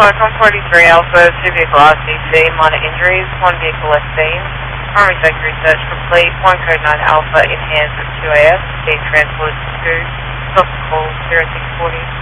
Code 143 Alpha, 2 vehicle RCC, minor injuries, 1 vehicle less seen. Primary secondary search complete, 1 code 9 Alpha in hands of 2AF, being transported to 2, stop call 0640.